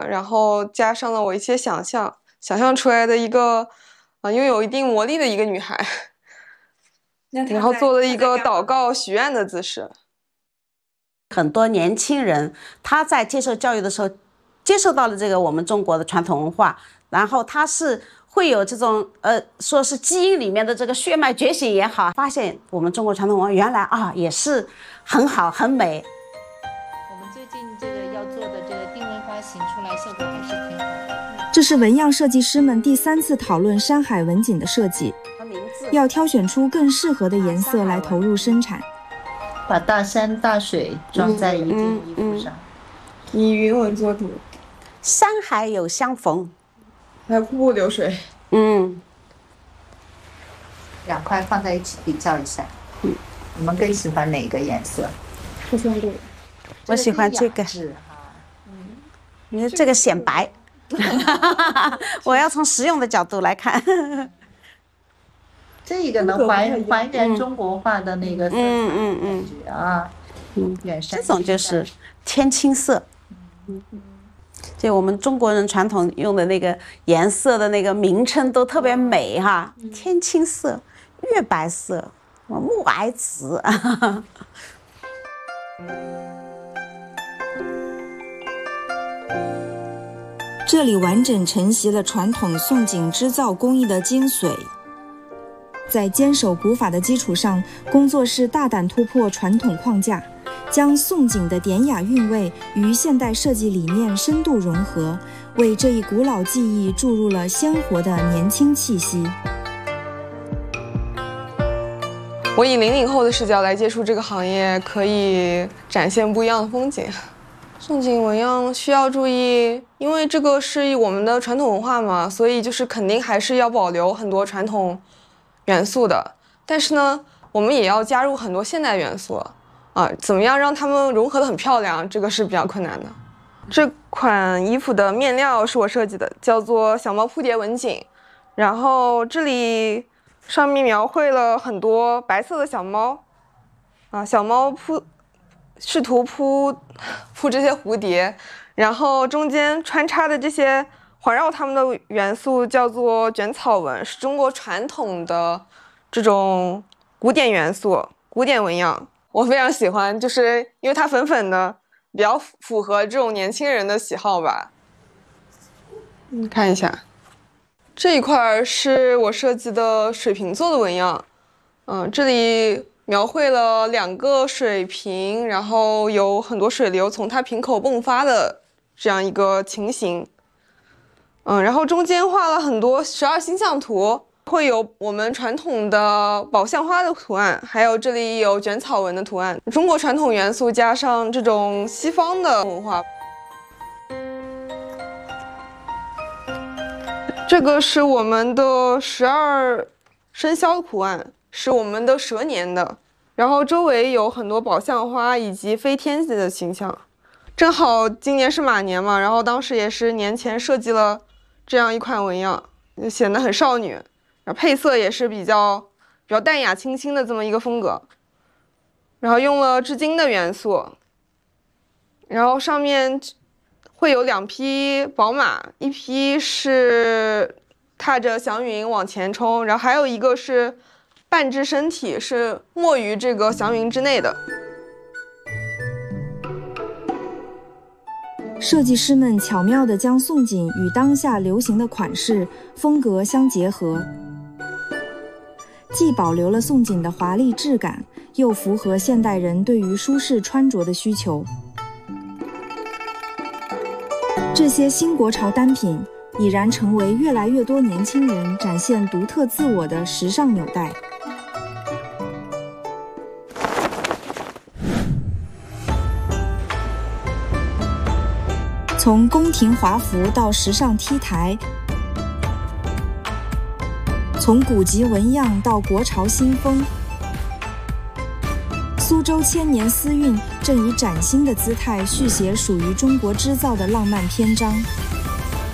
然后加上了我一些想象出来的一个拥有一定魔力的一个女孩，然后做了一个祷告许愿的姿势。 很多年轻人他在接受教育的时候，接受到了这个我们中国的传统文化，然后他是会有这种说是基因里面的这个血脉觉醒也好，发现我们中国传统文化原来也是很好很美。 我们最近这个要做的这个定位发型出来效果还是挺好的。 这是纹样设计师们第3次讨论山海文锦的设计，要挑选出更适合的颜色来投入生产。 把大山大水装在一件衣服上， 以云纹作图， 山海有相逢， 还有瀑布流水。 两块放在一起比较一下。你们更喜欢哪个颜色？ 不喜欢这个， 我喜欢这个。你说这个显白。我要从实用的角度来看。 这个能还原中国画的那个色彩感觉啊。 这种就是天青色。就我们中国人传统用的那个颜色的那个名称都特别美哈，天青色、月白色、木矮紫。 这里完整承袭了传统宋锦织造工艺的精髓。在坚守古法的基础上，工作室大胆突破传统框架，将宋锦的典雅韵味与现代设计理念深度融合，为这一古老技艺注入了鲜活的年轻气息。 我以00后的视角来接触这个行业，可以展现不一样的风景。宋锦纹样需要注意，因为这个是我们的传统文化嘛，所以就是肯定还是要保留很多传统元素的。但是呢，我们也要加入很多现代元素怎么样让它们融合得很漂亮，这个是比较困难的。这款衣服的面料是我设计的，叫做小猫扑蝶纹锦，然后这里上面描绘了很多白色的小猫小猫试图扑这些蝴蝶，然后中间穿插的这些环绕它们的元素叫做卷草纹，是中国传统的这种古典元素、古典纹样。我非常喜欢，就是因为它粉粉的，比较符合这种年轻人的喜好吧。看一下，这一块是我设计的水瓶座的纹样，这里描绘了2个水瓶，然后有很多水流从它瓶口迸发的这样一个情形。然后中间画了很多12星象图，会有我们传统的宝相花的图案，还有这里有卷草纹的图案，中国传统元素加上这种西方的文化。这个是我们的12生肖图案，是我们的蛇年的，然后周围有很多宝相花以及飞天的形象。正好今年是马年嘛，然后当时也是年前设计了这样一款纹样，显得很少女，然后配色也是比较淡雅清新的这么一个风格，然后用了织金的元素，然后上面会有2匹宝马，一匹是踏着祥云往前冲，然后还有一个是半只身体是没于这个祥云之内的。 设计师们巧妙地将宋锦与当下流行的款式风格相结合，既保留了宋锦的华丽质感，又符合现代人对于舒适穿着的需求。这些新国潮单品已然成为越来越多年轻人展现独特自我的时尚纽带。从宫廷华服到时尚 T 台，从古籍纹样到国潮新风，苏州千年丝韵正以崭新的姿态续写属于中国织造的浪漫篇章。